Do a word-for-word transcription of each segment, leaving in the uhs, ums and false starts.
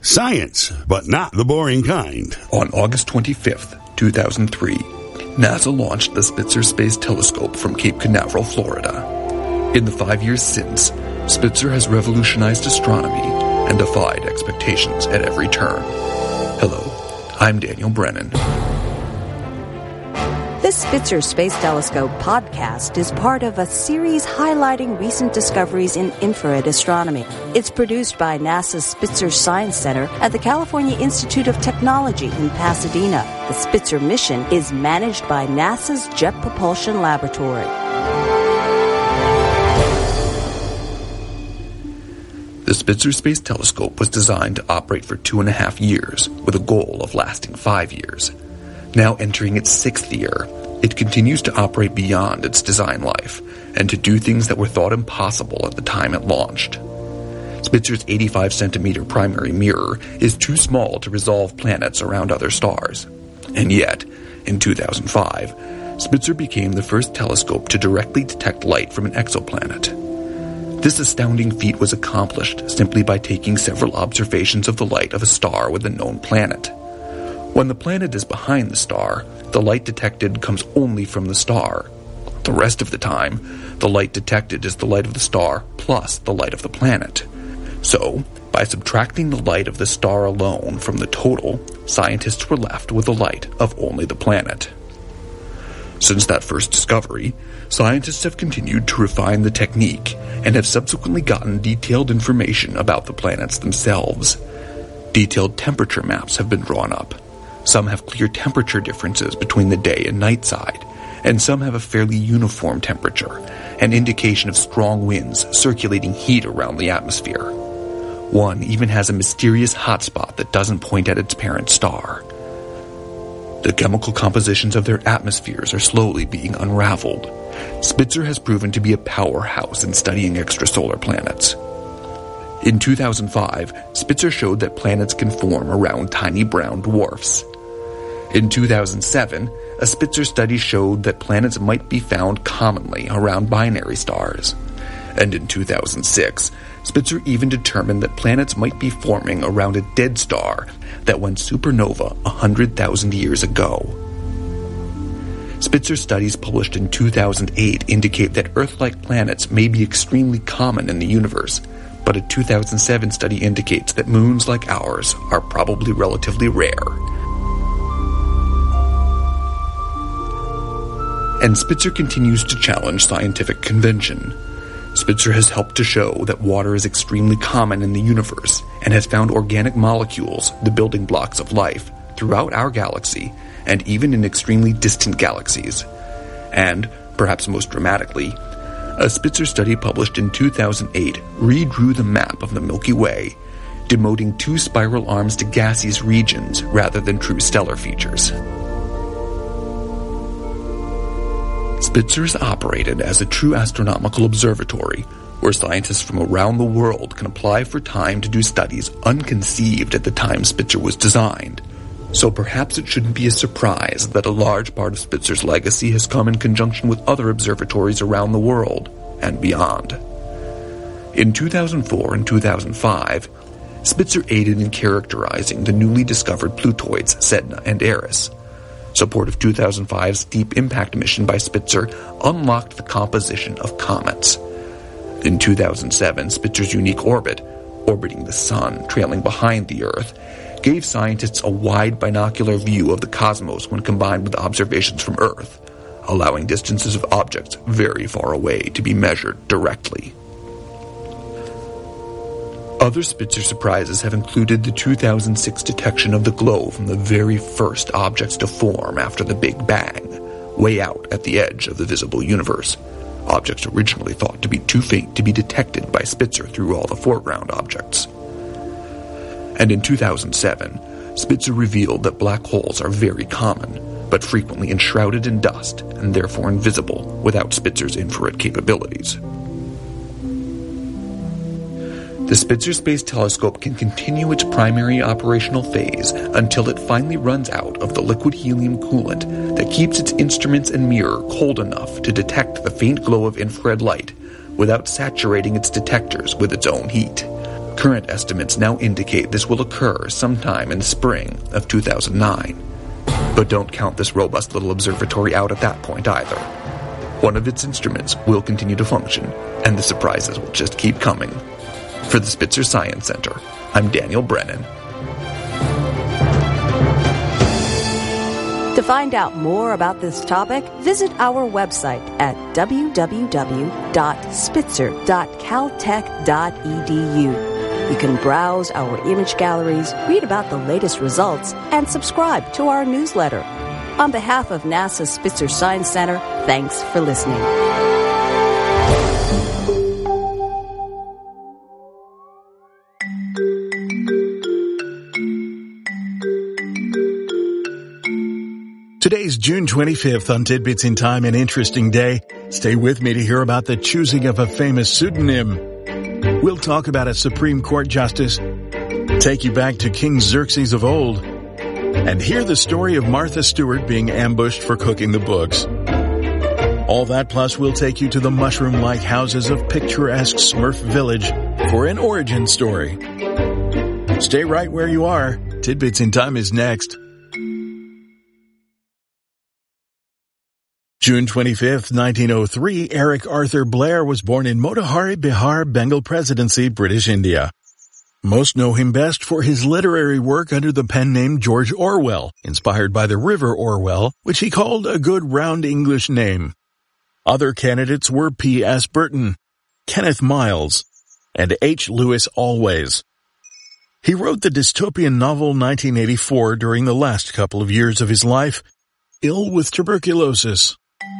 Science, but not the boring kind. On August twenty-fifth, two thousand three, NASA launched the Spitzer Space Telescope from Cape Canaveral, Florida. In the five years since, Spitzer has revolutionized astronomy and defied expectations at every turn. Hello, I'm Daniel Brennan. This Spitzer Space Telescope podcast is part of a series highlighting recent discoveries in infrared astronomy. It's produced by NASA's Spitzer Science Center at the California Institute of Technology in Pasadena. The Spitzer mission is managed by NASA's Jet Propulsion Laboratory. The Spitzer Space Telescope was designed to operate for two and a half years, with a goal of lasting five years. Now entering its sixth year, it continues to operate beyond its design life and to do things that were thought impossible at the time it launched. Spitzer's eighty-five centimeter primary mirror is too small to resolve planets around other stars. And yet, in two thousand five, Spitzer became the first telescope to directly detect light from an exoplanet. This astounding feat was accomplished simply by taking several observations of the light of a star with a known planet. When the planet is behind the star, the light detected comes only from the star. The rest of the time, the light detected is the light of the star plus the light of the planet. So, by subtracting the light of the star alone from the total, scientists were left with the light of only the planet. Since that first discovery, scientists have continued to refine the technique and have subsequently gotten detailed information about the planets themselves. Detailed temperature maps have been drawn up. Some have clear temperature differences between the day and night side, and some have a fairly uniform temperature, an indication of strong winds circulating heat around the atmosphere. One even has a mysterious hotspot that doesn't point at its parent star. The chemical compositions of their atmospheres are slowly being unraveled. Spitzer has proven to be a powerhouse in studying extrasolar planets. In two thousand five, Spitzer showed that planets can form around tiny brown dwarfs. In two thousand seven, a Spitzer study showed that planets might be found commonly around binary stars. And in two thousand six, Spitzer even determined that planets might be forming around a dead star that went supernova one hundred thousand years ago. Spitzer studies published in two thousand eight indicate that Earth-like planets may be extremely common in the universe, but a two thousand seven study indicates that moons like ours are probably relatively rare. And Spitzer continues to challenge scientific convention. Spitzer has helped to show that water is extremely common in the universe and has found organic molecules, the building blocks of life, throughout our galaxy and even in extremely distant galaxies. And, perhaps most dramatically, a Spitzer study published in two thousand eight redrew the map of the Milky Way, demoting two spiral arms to gaseous regions rather than true stellar features. Spitzer is operated as a true astronomical observatory, where scientists from around the world can apply for time to do studies unconceived at the time Spitzer was designed. So perhaps it shouldn't be a surprise that a large part of Spitzer's legacy has come in conjunction with other observatories around the world and beyond. In two thousand four and two thousand five, Spitzer aided in characterizing the newly discovered Plutoids Sedna and Eris. Support of two thousand five's Deep Impact mission by Spitzer unlocked the composition of comets. In two thousand seven, Spitzer's unique orbit, orbiting the Sun, trailing behind the Earth, gave scientists a wide binocular view of the cosmos when combined with observations from Earth, allowing distances of objects very far away to be measured directly. Other Spitzer surprises have included the two thousand six detection of the glow from the very first objects to form after the Big Bang, way out at the edge of the visible universe, objects originally thought to be too faint to be detected by Spitzer through all the foreground objects. And in two thousand seven, Spitzer revealed that black holes are very common, but frequently enshrouded in dust and therefore invisible without Spitzer's infrared capabilities. The Spitzer Space Telescope can continue its primary operational phase until it finally runs out of the liquid helium coolant that keeps its instruments and mirror cold enough to detect the faint glow of infrared light without saturating its detectors with its own heat. Current estimates now indicate this will occur sometime in the spring of two thousand nine. But don't count this robust little observatory out at that point either. One of its instruments will continue to function, and the surprises will just keep coming. For the Spitzer Science Center, I'm Daniel Brennan. To find out more about this topic, visit our website at w w w dot spitzer dot caltech dot e d u. You can browse our image galleries, read about the latest results, and subscribe to our newsletter. On behalf of NASA's Spitzer Science Center, thanks for listening. Today's June twenty-fifth on Tidbits in Time, an interesting day. Stay with me to hear about the choosing of a famous pseudonym. We'll talk about a Supreme Court justice, take you back to King Xerxes of old, and hear the story of Martha Stewart being ambushed for cooking the books. All that plus we'll take you to the mushroom-like houses of picturesque Smurf Village for an origin story. Stay right where you are. Tidbits in Time is next. June twenty-fifth, nineteen oh three, Eric Arthur Blair was born in Motihari, Bihar, Bengal Presidency, British India. Most know him best for his literary work under the pen name George Orwell, inspired by the River Orwell, which he called a good round English name. Other candidates were P S Burton, Kenneth Miles, and H. Lewis Always. He wrote the dystopian novel nineteen eighty-four during the last couple of years of his life, ill with tuberculosis.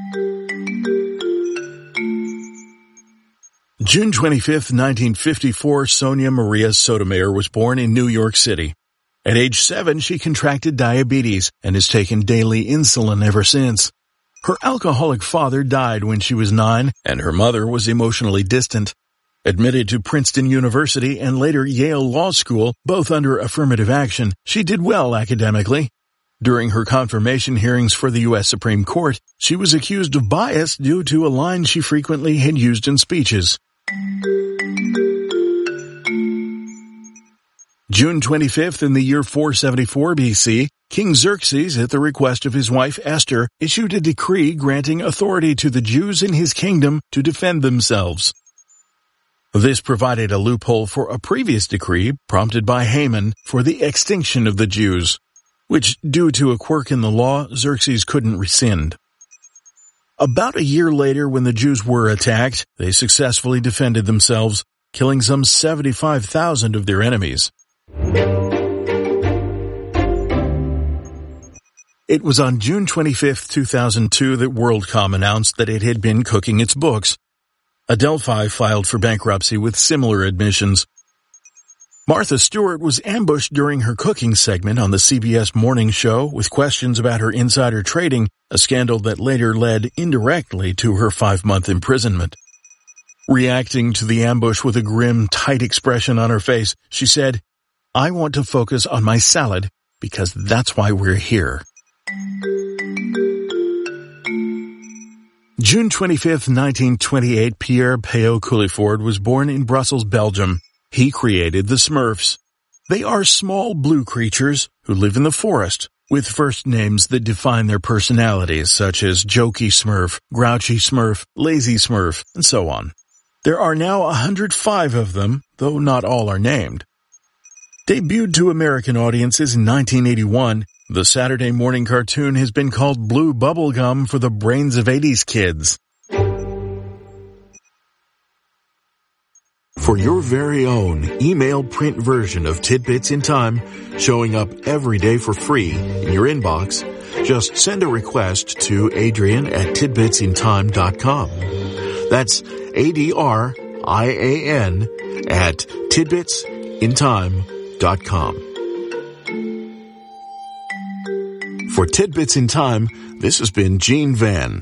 June twenty-fifth, nineteen fifty-four, Sonia Maria Sotomayor was born in New York City. At age seven, she contracted diabetes and has taken daily insulin ever since. Her alcoholic father died when she was nine, and her mother was emotionally distant. Admitted to Princeton University and later Yale Law School, both under affirmative action, she did well academically. During her confirmation hearings for the U S Supreme Court, she was accused of bias due to a line she frequently had used in speeches. June twenty-fifth, in the year four seventy-four B C, King Xerxes, at the request of his wife Esther, issued a decree granting authority to the Jews in his kingdom to defend themselves. This provided a loophole for a previous decree, prompted by Haman, for the extinction of the Jews, which, due to a quirk in the law, Xerxes couldn't rescind. About a year later, when the Jews were attacked, they successfully defended themselves, killing some seventy-five thousand of their enemies. It was on June twenty-fifth, two thousand two that WorldCom announced that it had been cooking its books. Adelphi filed for bankruptcy with similar admissions. Martha Stewart was ambushed during her cooking segment on the C B S Morning Show with questions about her insider trading, a scandal that later led indirectly to her five-month imprisonment. Reacting to the ambush with a grim, tight expression on her face, she said, "I want to focus on my salad because that's why we're here." June twenty-fifth, nineteen twenty-eight, Pierre Payot Culliford was born in Brussels, Belgium. He created the Smurfs. They are small blue creatures who live in the forest, with first names that define their personalities, such as Jokey Smurf, Grouchy Smurf, Lazy Smurf, and so on. There are now one hundred five of them, though not all are named. Debuted to American audiences in nineteen eighty-one, the Saturday morning cartoon has been called Blue Bubblegum for the brains of eighties kids. For your very own email print version of Tidbits in Time, showing up every day for free in your inbox, just send a request to Adrian at tidbits in time dot com. That's A D R I A N at tidbits in time dot com. For Tidbits in Time, this has been Gene Van.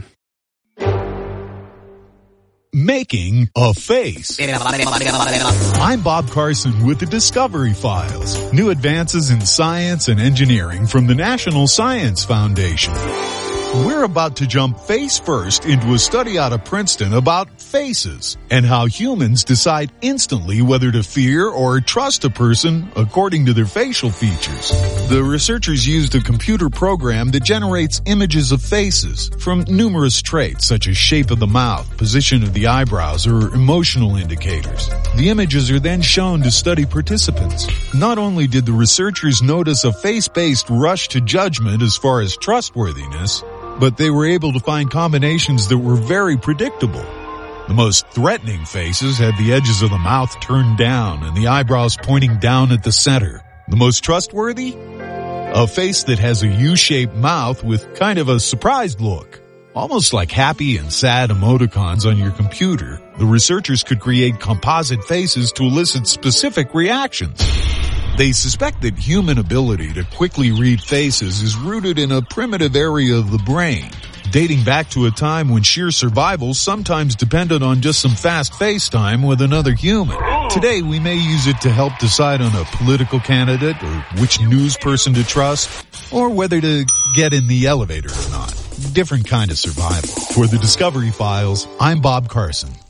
Making a face. I'm Bob Carson with the Discovery Files, new advances in science and engineering from the National Science Foundation. We're about to jump face first into a study out of Princeton about faces and how humans decide instantly whether to fear or trust a person according to their facial features. The researchers used a computer program that generates images of faces from numerous traits such as shape of the mouth, position of the eyebrows, or emotional indicators. The images are then shown to study participants. Not only did the researchers notice a face-based rush to judgment as far as trustworthiness, but they were able to find combinations that were very predictable. The most threatening faces had the edges of the mouth turned down and the eyebrows pointing down at the center. The most trustworthy? A face that has a U-shaped mouth with kind of a surprised look. Almost like happy and sad emoticons on your computer, the researchers could create composite faces to elicit specific reactions. They suspect that human ability to quickly read faces is rooted in a primitive area of the brain, dating back to a time when sheer survival sometimes depended on just some fast FaceTime with another human. Today, we may use it to help decide on a political candidate or which news person to trust, or whether to get in the elevator or not. Different kind of survival. For the Discovery Files, I'm Bob Carson.